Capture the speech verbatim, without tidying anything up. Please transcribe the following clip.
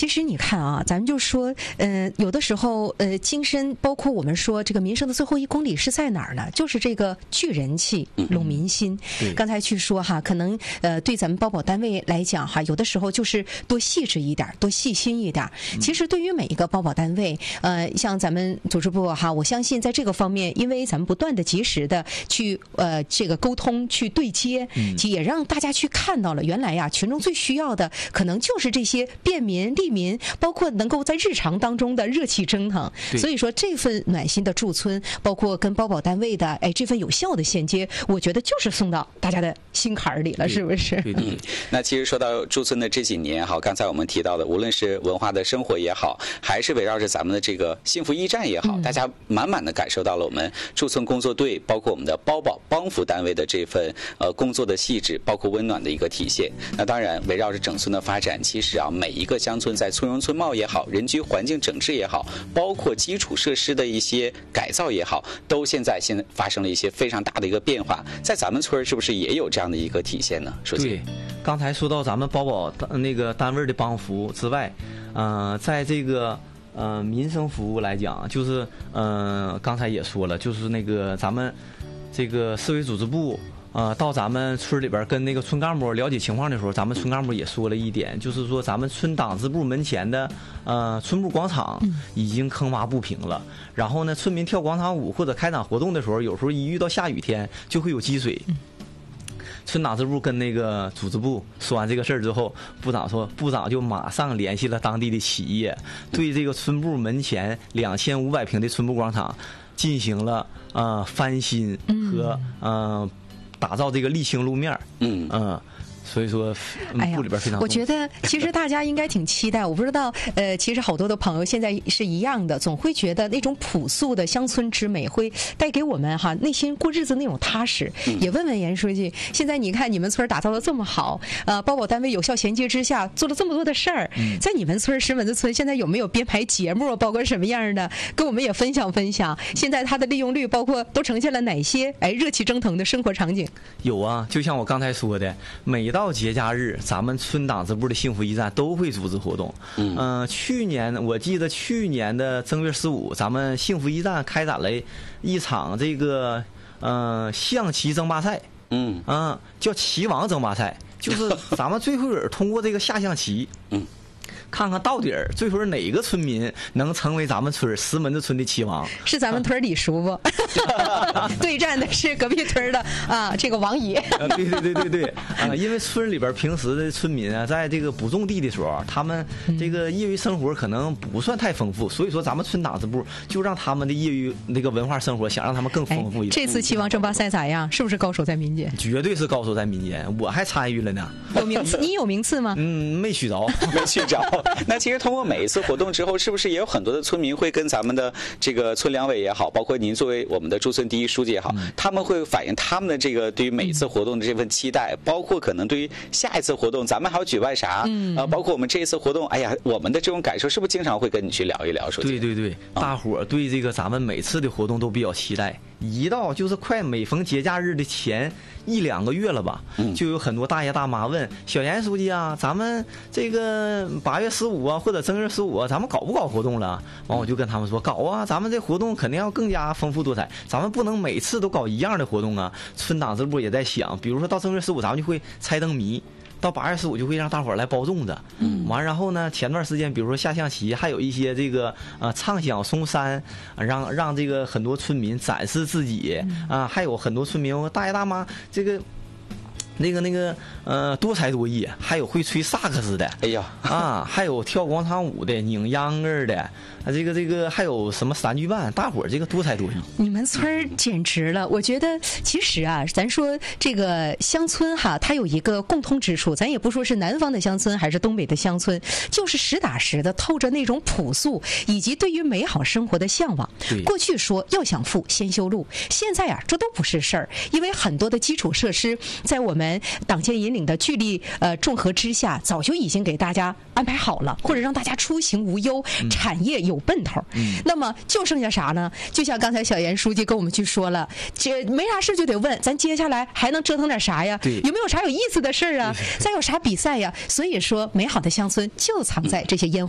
其实你看啊，咱们就说，呃，有的时候，呃，金身包括我们说这个民生的最后一公里是在哪儿呢？就是这个聚人气、拢民心。 嗯、 刚才去说哈，可能呃，对咱们包保单位来讲哈，有的时候就是多细致一点，多细心一点。其实对于每一个包保单位，呃，像咱们组织部哈，我相信在这个方面，因为咱们不断的及时的去呃这个沟通、去对接，也让大家去看到了，原来呀，群众最需要的可能就是这些便民利民，包括能够在日常当中的热气蒸腾。所以说这份暖心的驻村，包括跟包保单位的哎这份有效的衔接，我觉得就是送到大家的心坎里了，是不是？ 对对对。 那其实说到驻村的这几年，好，刚才我们提到的，无论是文化的生活也好，还是围绕着咱们的这个幸福驿站也好，嗯、大家满满的感受到了我们驻村工作队，包括我们的包保帮扶单位的这份呃工作的细致，包括温暖的一个体现。那当然，围绕着整村的发展，其实啊，每一个乡村在村容村貌也好，人居环境整治也好，包括基础设施的一些改造也好，都现在现在发生了一些非常大的一个变化。在咱们村是不是也有这样的一个体现呢？说对，刚才说到咱们包保那个单位的帮扶之外，呃，在这个呃民生服务来讲，就是呃刚才也说了，就是那个咱们这个市委组织部。呃，到咱们村里边跟那个村干部了解情况的时候，咱们村干部也说了一点，就是说咱们村党支部门前的呃村部广场已经坑洼不平了。然后呢，村民跳广场舞或者开展活动的时候，有时候一遇到下雨天就会有积水。村党支部跟那个组织部说完这个事儿之后，部长说，部长就马上联系了当地的企业，对这个村部门前两千五百平的村部广场进行了呃翻新和呃。打造这个沥青路面，嗯嗯，所以说部里边非常、 哎。我觉得其实大家应该挺期待，我不知道，呃，其实好多的朋友现在是一样的，总会觉得那种朴素的乡村之美会带给我们哈内心过日子那种踏实。嗯、也问问严书记，现在你看你们村打造的这么好，呃，包保单位有效衔接之下做了这么多的事儿，嗯、在你们村石门子村现在有没有编排节目，包括什么样的，跟我们也分享分享。现在它的利用率包括都呈现了哪些哎热气蒸腾的生活场景？ 有啊，就像我刚才说的，每到节假日，咱们村党支部的幸福驿站都会组织活动。嗯、呃，去年我记得去年的正月十五，咱们幸福驿站开展了一场这个呃象棋争霸赛。嗯嗯、呃，叫棋王争霸赛，就是咱们最后人通过这个下象棋。嗯。看看到底儿最后哪个村民能成为咱们村石门子村的棋王？ 是咱们村李叔不？对战的是隔壁村的啊，这个王爷。 啊、对对对对对啊！因为村里边平时的村民啊，在这个不种地的时候，他们这个业余生活可能不算太丰富，所以说咱们村党支部就让他们的业余那个文化生活，想让他们更丰富一点。 哎、这次棋王争霸赛咋样？是不是高手在民间？ 绝对是高手在民间，我还参与了呢。 有名次？你有名次吗？ 嗯，没取着， 没取着。那其实通过每一次活动之后，是不是也有很多的村民会跟咱们的这个村两委也好，包括您作为我们的驻村第一书记也好，嗯、他们会反映他们的这个对于每一次活动的这份期待，包括可能对于下一次活动咱们还要举办啥，嗯、呃，包括我们这一次活动，哎呀，我们的这种感受是不是经常会跟你去聊一聊？说对对对，大伙儿对这个咱们每次的活动都比较期待。一到就是快每逢节假日的前一两个月了吧，嗯、就有很多大爷大妈问小严书记啊，咱们这个八月十五啊，或者正月十五啊，咱们搞不搞活动了？完我就跟他们说搞啊，咱们这活动肯定要更加丰富多彩，咱们不能每次都搞一样的活动啊。村党支部也在想，比如说到正月十五咱们就会猜灯谜。到八月十五就会让大伙儿来包粽子，嗯，完然后呢，前段时间比如说下象棋，还有一些这个呃畅想松山，让让这个很多村民展示自己啊、呃，还有很多村民大爷大妈这个。那个那个呃多才多艺，还有会吹萨克斯的， 哎呀啊，还有跳广场舞的、拧秧歌的，啊这个这个还有什么三句半，大伙儿这个多才多艺。 你们村儿简直了！我觉得其实啊，咱说这个乡村哈，它有一个共通之处，咱也不说是南方的乡村还是东北的乡村，就是实打实的透着那种朴素以及对于美好生活的向往。过去说要想富先修路，现在啊这都不是事儿，因为很多的基础设施在我们党建引领的聚力呃综合之下，早就已经给大家安排好了，或者让大家出行无忧，嗯、产业有奔头。嗯、那么就剩下啥呢？就像刚才小严书记跟我们去说了，这没啥事就得问，咱接下来还能折腾点啥呀？有没有啥有意思的事啊？再有啥比赛呀？所以说，美好的乡村就藏在这些烟火。